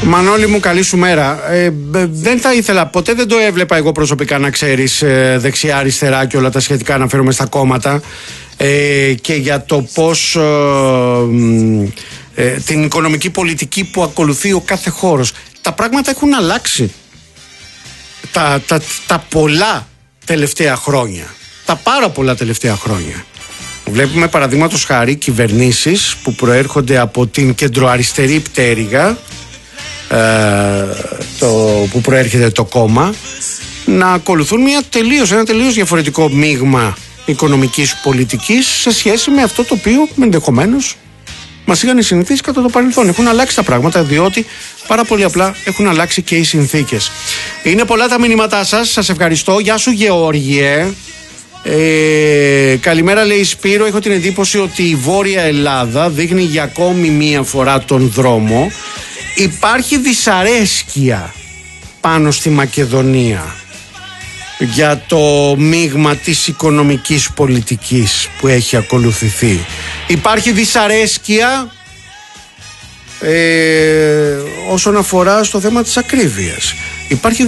Μανώλη μου, καλή σου μέρα. Δεν θα ήθελα, ποτέ δεν το έβλεπα εγώ προσωπικά, να ξέρεις, δεξιά αριστερά και όλα τα σχετικά, αναφέρομαι στα κόμματα και για το πώς την οικονομική πολιτική που ακολουθεί ο κάθε χώρος. Τα πράγματα έχουν αλλάξει τα πολλά τελευταία χρόνια, τα πάρα πολλά τελευταία χρόνια. Βλέπουμε παραδείγματος χάρη κυβερνήσεις που προέρχονται από την κεντροαριστερή πτέρυγα, που προέρχεται το κόμμα, να ακολουθούν ένα τελείως διαφορετικό μείγμα οικονομικής πολιτικής σε σχέση με αυτό το οποίο ενδεχομένως μας είχαν συνηθίσει κατά το παρελθόν. Έχουν αλλάξει τα πράγματα, διότι πάρα πολύ απλά έχουν αλλάξει και οι συνθήκες. Είναι πολλά τα μηνύματά σας, σας ευχαριστώ. Γεια σου Γεώργιε. Καλημέρα, λέει Σπύρο. Έχω την εντύπωση ότι η Βόρεια Ελλάδα δείχνει για ακόμη μία φορά τον δρόμο. Υπάρχει δυσαρέσκεια πάνω στη Μακεδονία για το μείγμα της οικονομικής πολιτικής που έχει ακολουθηθεί. Υπάρχει δυσαρέσκεια όσον αφορά στο θέμα της ακρίβειας. Υπάρχει